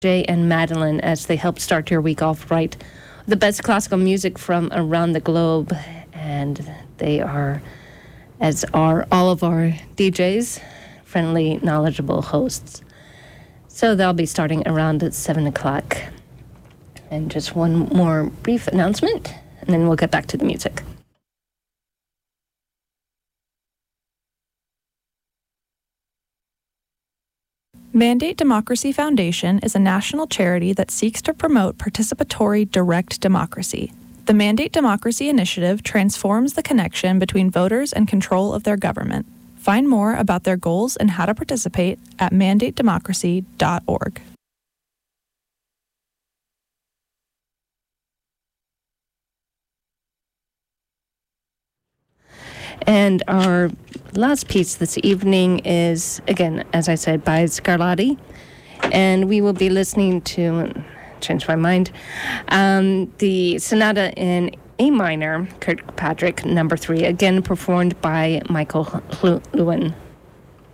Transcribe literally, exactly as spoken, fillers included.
Jay and Madeline as they help start your week off right. The best classical music from around the globe, and they are, as are all of our D Js, friendly, knowledgeable hosts. So they'll be starting around at seven o'clock. And just one more brief announcement, and then we'll get back to the music. Mandate Democracy Foundation is a national charity that seeks to promote participatory direct democracy. The Mandate Democracy Initiative transforms the connection between voters and control of their government. Find more about their goals and how to participate at mandate democracy dot org. And our last piece this evening is, again, as I said, by Scarlatti. And we will be listening to, change my mind, um, the Sonata in A minor, Kirkpatrick, number three, again performed by Michael Lewin.